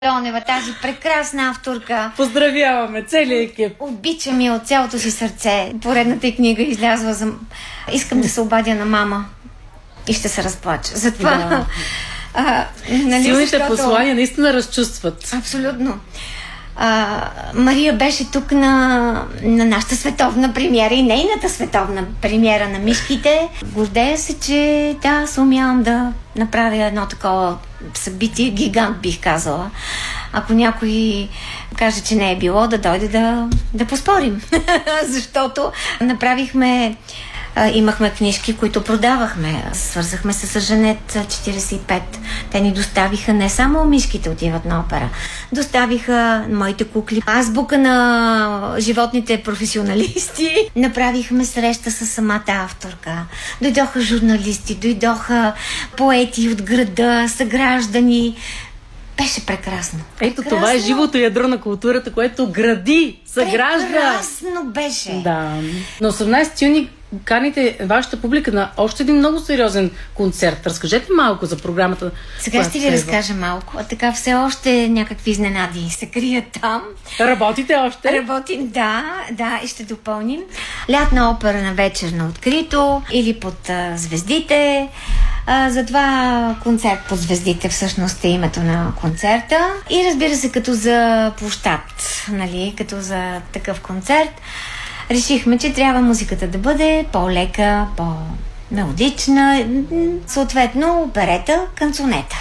Леонева, тази прекрасна авторка. Поздравяваме целият екип. Обичам я от цялото си сърце. Поредната книга излязла за... Искам да се обадя на мама и ще се разплача. Затова... Да. Нали, силните послания наистина разчувстват. Абсолютно. Мария беше тук на нашата световна премиера и нейната световна премиера на Мишките. Гордея се, че да, сумявам да направя едно такова събитие, гигант бих казала. Ако някой каже, че не е било, да дойде да поспорим. Защото направихме... Имахме книжки, които продавахме. Свързахме се с Жанет 45. Те ни доставиха не само Мишките отиват на опера. Доставиха моите кукли. Азбука на животните професионалисти. Направихме среща с самата авторка. Дойдоха журналисти, дойдоха поети от града, съграждани. Беше прекрасно. Ето това е живото ядро на културата, което гради, съгражда. Прекрасно беше. Да. На 18 юни каните вашата публика на още един много сериозен концерт. Разкажете малко за програмата. Сега ще ви разкажа малко. А така все още някакви изненади се крият там. Работите още? Работим, да, и ще допълним. Лятна опера на вечер на открито или под звездите. Затова концерт под звездите всъщност е името на концерта. И разбира се, като за площад, нали, като за такъв концерт, решихме, че трябва музиката да бъде по-лека, по-мелодична, съответно оперета, канцонета.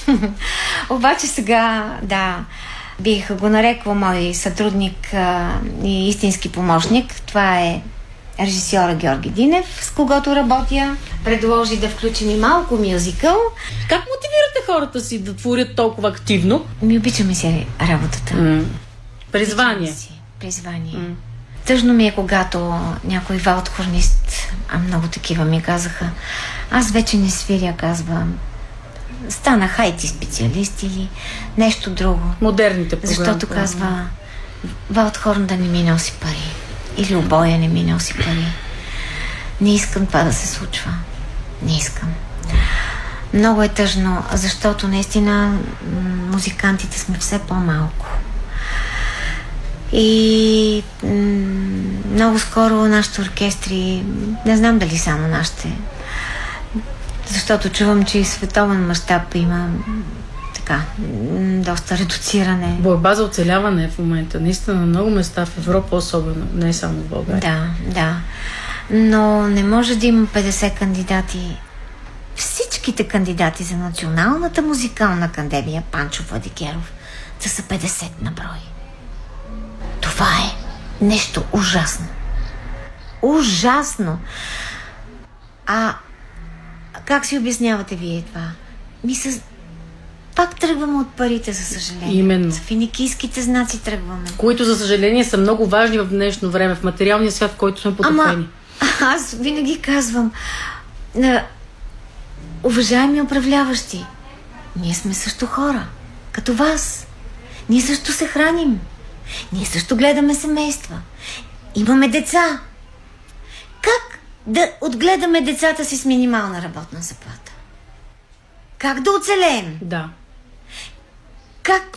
Обаче сега, да, бих го нарекла мой сътрудник и истински помощник. Това е режисьора Георги Динев, с когото работя. Предложи да включим и малко мюзикъл. Как мотивирате хората си да творят толкова активно? Ми обичаме си работата. Призвание. Призвание. Тъжно ми е, когато някой валдхорнист, а много такива ми казаха, аз вече не свиря, казвам. Станах IT специалист или нещо друго. Модерните програми. Защото казва, валдхорн да не ми носи пари. Или обоя не ми носи пари. Не искам това да се случва. Не искам. Много е тъжно, защото наистина музикантите сме все по-малко. И много скоро нашите оркестри, не знам дали само нашите, защото чувам, че и световен мащаб има така, доста редуциране. Борба за оцеляване в момента. Наистина на много места в Европа особено, не само в България. Да. Но не може да има 50 кандидати. Всичките кандидати за Националната музикална академия Панчо Владигеров да са 50 на брой. Това е нещо ужасно. Ужасно! Как си обяснявате вие това? Пак тръгваме от парите, за съжаление. Именно. За финикийските знаци тръгваме. Които, за съжаление, са много важни в днешно време, в материалния свят, в който сме потопени. Аз винаги казвам, уважаеми управляващи, ние сме също хора, като вас. Ние също се храним. Ние също гледаме семейства. Имаме деца. Как да отгледаме децата си с минимална работна заплата? Как да оцелеем? Да. Как